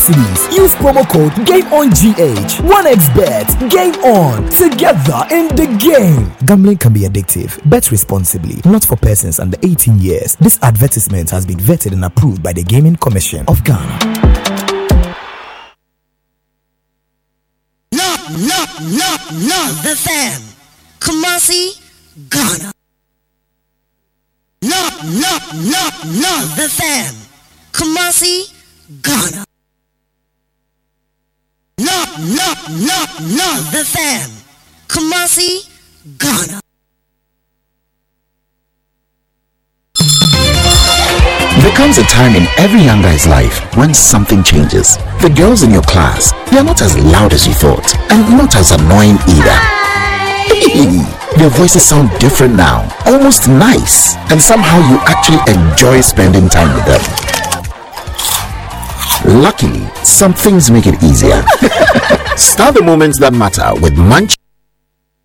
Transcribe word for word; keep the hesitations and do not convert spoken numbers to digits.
cities. Use promo code GameOnGH. one x bet. Game on. Together in the game. Gambling can be addictive. Bet responsibly. Not for persons under eighteen years. This advertisement has been vetted and approved by the Gaming Commission of Ghana. No, no, no, no, the fam. Kumasi, Ghana. No, no, no, no, the fam. Kumasi, Ghana. No, no, no, no, the fam. Kumasi, Ghana. There comes a time in every young guy's life when something changes. The girls in your class, they are not as loud as you thought, and not as annoying either. Their voices sound different now, almost nice, and somehow you actually enjoy spending time with them. Luckily, some things make it easier. Start the moments that matter with Munch